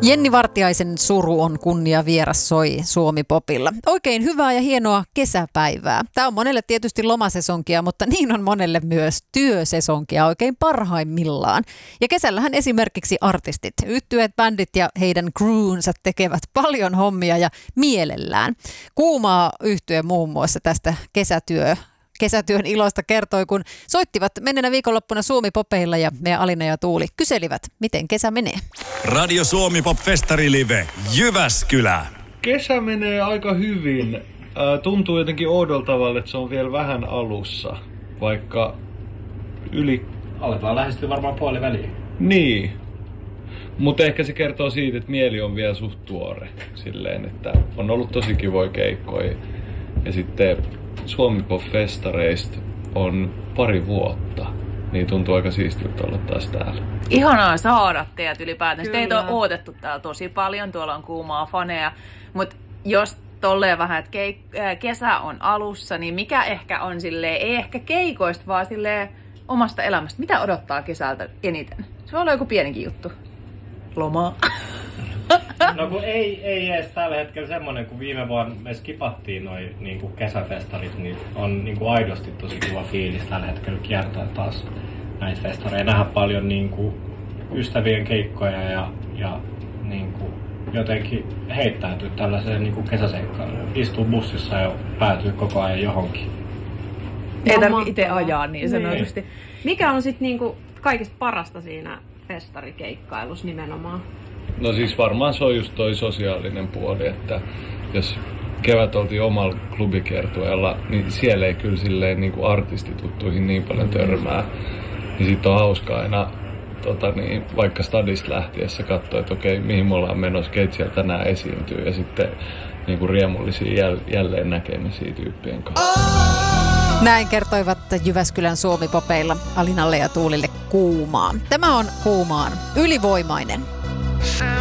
Jenni Vartiaisen Suru on kunnia vieras soi Suomi-popilla. Oikein hyvää ja hienoa kesäpäivää. Tämä on monelle tietysti lomasesonkia, mutta niin on monelle myös työsesonkia oikein parhaimmillaan. Ja kesällähän esimerkiksi artistit, yhtyeet, bändit ja heidän crewnsa tekevät paljon hommia ja mielellään. Kuumaa yhtye muun muassa tästä kesätyön ilosta kertoi, kun soittivat menneenä viikonloppuna Suomi-popeilla ja meidän Alina ja Tuuli kyselivät, miten kesä menee. Radio Suomi Pop Festari Live, Jyväskylä. Kesä menee aika hyvin. Tuntuu jotenkin oudolta tavalla, että se on vielä vähän alussa, vaikka aletaan lähestyä varmaan puoliväliin. Niin. Mutta ehkä se kertoo siitä, että mieli on vielä suht tuore. Silleen, että on ollut tosi kivoja keikkoja. Ja sitten Suomi Pop Festareista on 2 vuotta. Niin tuntuu aika siistiltä olla taas täällä. Ihanaa saada teidät ylipäätään. Teitä on odotettu täällä tosi paljon. Tuolla on kuumaa faneja. Mutta jos tolleen vähän, että kesä on alussa, niin mikä ehkä on silleen, ei ehkä keikoista, vaan silleen omasta elämästä. Mitä odottaa kesältä eniten? Se voi olla joku pienikin juttu. Lomaa. No kun ei edes tällä hetkellä semmonen, kun viime vuonna me skipattiin noi niinku kesäfestarit, niin on niinku aidosti tosi kiva fiilis tällä hetkellä kiertää taas näitä festareja. Nähdä paljon niinku ystävien keikkoja ja niinku jotenkin heittäytyy tällaiseen niinku kesäseikkailuun. Istuu bussissa ja päätyy koko ajan johonkin. Ei tarvitse itse ajaa niin sanotusti. Niin. Mikä on sitten niinku kaikista parasta siinä festarikeikkailussa nimenomaan? No siis varmaan se on just toi sosiaalinen puoli, että jos kevät oltiin omalla klubikiertueella, niin siellä ei kyllä silleen niin kuin artistituttuihin niin paljon törmää. Niin sit on hauska aina vaikka stadista lähtiessä katsoa, että okei, mihin me ollaan menossa, keitä siellä tänään esiintyy ja sitten niin kuin riemullisia jälleen näkemisiä tyyppien kanssa. Näin kertoivat Jyväskylän Suomi-popeilla Alinalle ja Tuulille kuumaa. Tämä on kuumaan ylivoimainen.